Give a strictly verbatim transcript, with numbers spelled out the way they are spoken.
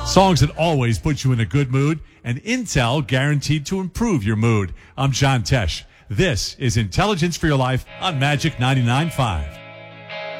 Songs that always put you in a good mood, and Intel guaranteed to improve your mood. I'm John Tesh. This is Intelligence for Your Life on Magic ninety-nine point five.